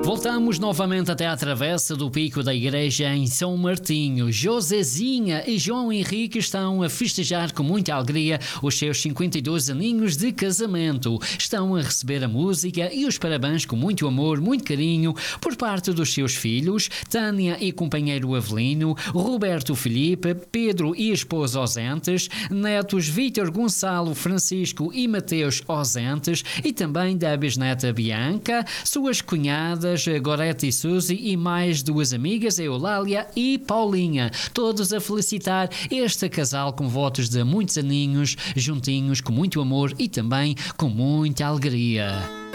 Voltamos novamente até à travessa do Pico da Igreja em São Martinho. Josézinha e João Henrique estão a festejar com muita alegria os seus 52 aninhos de casamento. Estão a receber a música e os parabéns com muito amor, muito carinho por parte dos seus filhos, Tânia e companheiro Avelino, Roberto Felipe, Pedro e esposa ausentes, netos Vítor, Gonçalo, Francisco e Mateus ausentes e também da bisneta Bianca, suas cunhadas Gorete e Suzy e mais duas amigas, Eulália e Paulinha, todos a felicitar este casal com votos de muitos aninhos, juntinhos, com muito amor e também com muita alegria.